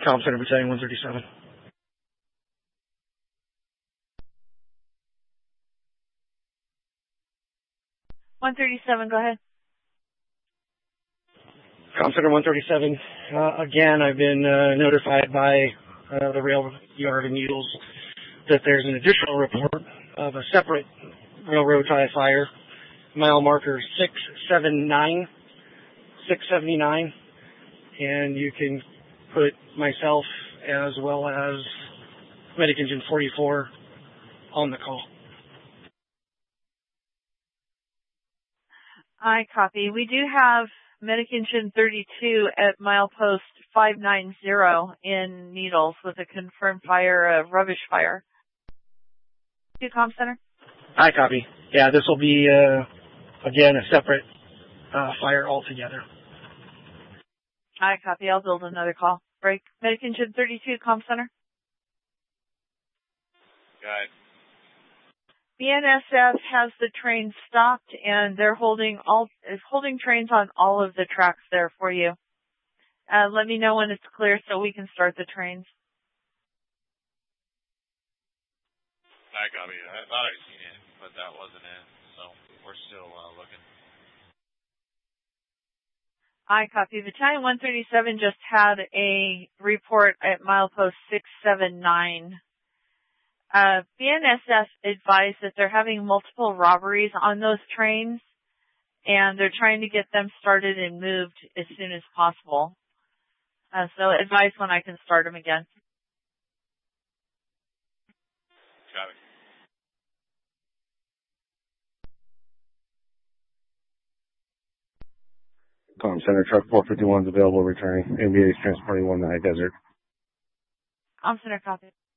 Comm Center Battalion 137. Go ahead. Comm Center 137. Again, I've been notified by the rail yard in Needles that there's an additional report of a separate railroad tie fire, mile marker 679, and you can put myself as well as Medic Engine 44 on the call. I copy. We do have Medic Engine 32 at milepost 590 in Needles with a confirmed fire of rubbish fire. Comm Center? I copy. Yeah, this will be, again, a separate fire altogether. I copy. I'll build another call. Break. Medic Engine 32, Comm Center? Got it. BNSF has the train stopped, and they're holding trains on all of the tracks there for you. Let me know when it's clear so we can start the trains. I copy. I thought I'd seen it, but that wasn't it, so we're still looking. I copy. Battalion 137 just had a report at milepost 679. BNSF advised that they're having multiple robberies on those trains, and they're trying to get them started and moved as soon as possible. So advise when I can start them again. Got it. Comm Center, truck 451 is available returning. NBA is transporting one to High Desert. Comm Center, copy.